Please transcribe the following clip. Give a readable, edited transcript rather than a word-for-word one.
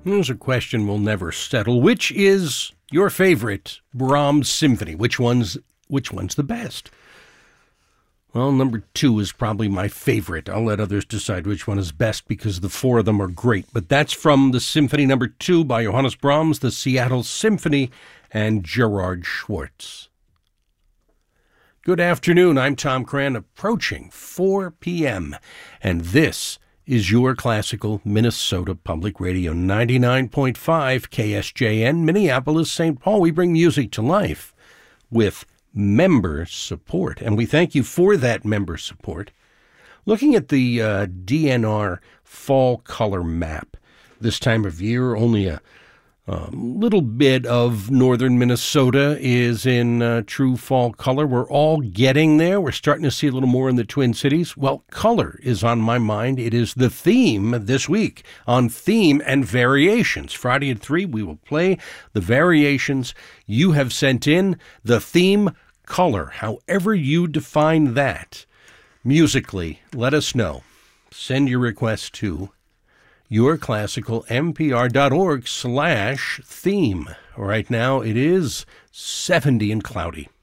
Here's a question we'll never settle. Which is your favorite Brahms symphony? Which one's the best? Well, number 2 is probably my favorite. I'll let others decide which one is best because the 4 of them are great. But that's from the Symphony number 2 by Johannes Brahms, the Seattle Symphony, and Gerard Schwartz. Good afternoon. I'm Tom Cran, approaching 4 p.m., and this is your classical Minnesota Public Radio, 99.5 KSJN, Minneapolis, St. Paul. We bring music to life with member support, and we thank you for that member support. Looking at the DNR fall color map this time of year, only a little bit of northern Minnesota is in true fall color. We're all getting there. We're starting to see a little more in the Twin Cities. Well, color is on my mind. It is the theme this week on Theme and Variations. Friday at 3, we will play the variations you have sent in, the theme color, however you define that. Musically, let us know. Send your request to yourclassicalnpr.org/theme. Right now it is 70 and cloudy.